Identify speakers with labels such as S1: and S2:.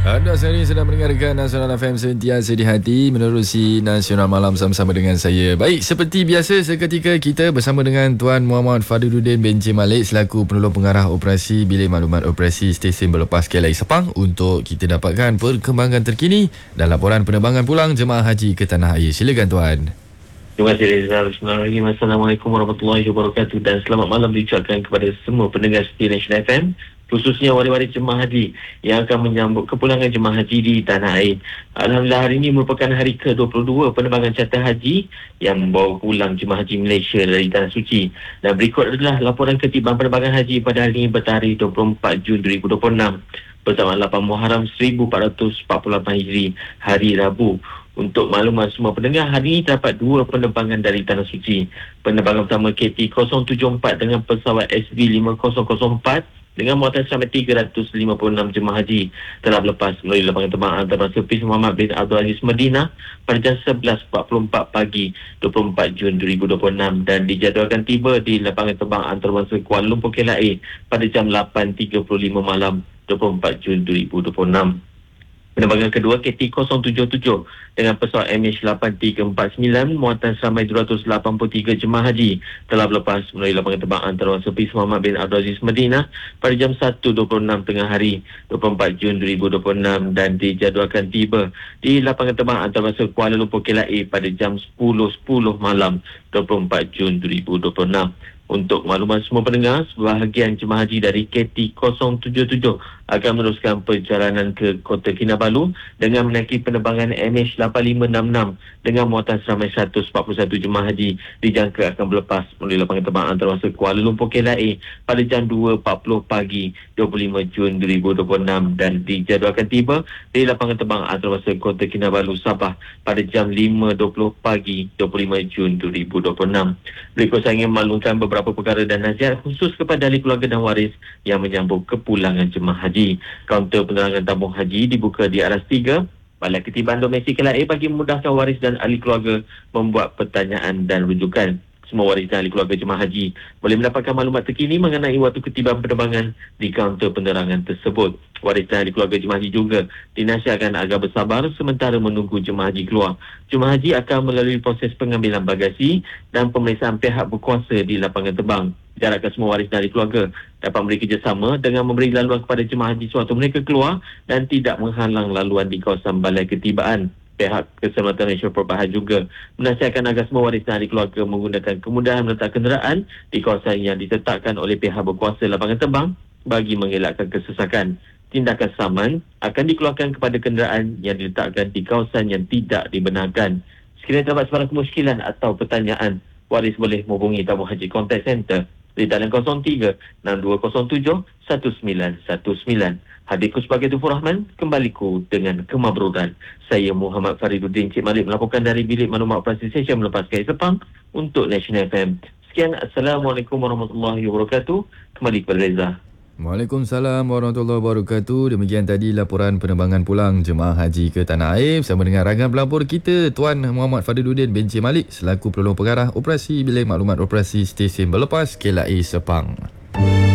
S1: Anda sekarang ini sedang mendengarkan Nasional FM sentiasa di hati menerusi Nasional Malam sama-sama dengan saya. Baik, seperti biasa seketika kita bersama dengan Tuan Muhammad Fadiluddin Benci Malik selaku penolong pengarah operasi Bilik Maklumat Operasi Stesen Berlepas KLIA Sepang untuk kita dapatkan perkembangan terkini dan laporan penerbangan pulang jemaah haji ke Tanah Air. Silakan Tuan.
S2: Terima kasih Reza. Bismillahirrahmanirrahim. Assalamualaikum warahmatullahi wabarakatuh dan selamat malam diucapkan kepada semua pendengar setia Nasional FM, khususnya waris-waris jemaah haji yang akan menyambut kepulangan jemaah haji di Tanah Air. Alhamdulillah, hari ini merupakan hari ke-22 penerbangan charter haji yang membawa pulang jemaah haji Malaysia dari Tanah Suci. Dan berikut adalah laporan ketibaan penerbangan haji pada hari ini bertarikh 24 Jun 2026 bersama 8 Muharram 1448 Hijri, hari Rabu. Untuk maklumat semua pendengar, hari ini terdapat 2 penerbangan dari Tanah Suci. Penerbangan pertama KT074 dengan pesawat SB5004 dengan muatan sampai 356 jemaah haji telah berlepas melalui lapangan terbang antarabangsa Servis Muhammad bin Abdul Aziz Madinah pada jam 11.44 pagi 24 Jun 2026 dan dijadualkan tiba di lapangan terbang antarabangsa Kuala Lumpur KLIA pada jam 8.35 malam 24 Jun 2026. Penerbangan kedua KT077 dengan pesawat MH8349 muatan seramai 283 jemaah haji telah berlepas melalui lapangan terbang antarabangsa Servis Muhammad bin Abdul Aziz Madinah pada jam 1.26 tengah hari 24 Jun 2026 dan dijadualkan tiba di lapangan terbang antarabangsa Kuala Lumpur KLIA pada jam 10.10 malam 24 Jun 2026. Untuk makluman semua pendengar, sebahagian jemaah haji dari KT077 akan meneruskan perjalanan ke Kota Kinabalu dengan menaiki penerbangan MH8566 dengan muatan seramai 141 jemaah haji dijangka akan berlepas melalui lapangan terbang antarabangsa Kuala Lumpur KLIA pada jam 2.40 pagi 25 Jun 2026 dan dijadualkan tiba di lapangan terbang antarabangsa Kota Kinabalu Sabah pada jam 5.20 pagi 25 Jun 2026. Berikut saya ingin maklumkan beberapa perkara dan nasihat khusus kepada ahli keluarga dan waris yang menyambut kepulangan jemaah haji. Kaunter penerangan tabung haji dibuka di aras 3 Balai Ketibaan Domestik KLIA bagi memudahkan waris dan ahli keluarga membuat pertanyaan dan rujukan. Semua waris dan ahli keluarga jemaah haji boleh mendapatkan maklumat terkini mengenai waktu ketibaan penerbangan di kaunter penerangan tersebut. Waris dan ahli keluarga jemaah haji juga dinasihatkan agar bersabar sementara menunggu jemaah haji keluar. Jemaah haji akan melalui proses pengambilan bagasi dan pemeriksaan pihak berkuasa di lapangan terbang. Diharapkan semua waris dan ahli keluarga dapat memberi kerjasama dengan memberi laluan kepada jemaah haji sewaktu mereka keluar dan tidak menghalang laluan di kawasan balai ketibaan. Pihak Keselamatan Nasional Perbahan juga menasihatkan agar semua waris dan ahli keluarga menggunakan kemudahan meletak kenderaan di kawasan yang ditetapkan oleh pihak berkuasa lapangan terbang bagi mengelakkan kesesakan. Tindakan saman akan dikeluarkan kepada kenderaan yang diletakkan di kawasan yang tidak dibenarkan. Sekiranya terdapat sebarang kemusykilan atau pertanyaan, waris boleh menghubungi Tabung Haji Contact Center di talian 03-6207-1919. Hadirku sebagai Tufur Rahman, kembaliku dengan kemabruran. Saya Muhammad Fadiluddin Cik Malik melaporkan dari Bilik Maklumat Operasi Stesen Berlepas KLIA Sepang untuk National FM. Sekian, Assalamualaikum warahmatullahi wabarakatuh. Kembali kepada Reza.
S1: Waalaikumsalam warahmatullahi wabarakatuh. Demikian tadi laporan penerbangan pulang jemaah haji ke Tanah Air bersama dengan rakan pelapor kita Tuan Muhammad Fadiluddin Benci Malik selaku penolong pengarah operasi Bilik Maklumat Operasi Stesen Berlepas KLIA Sepang.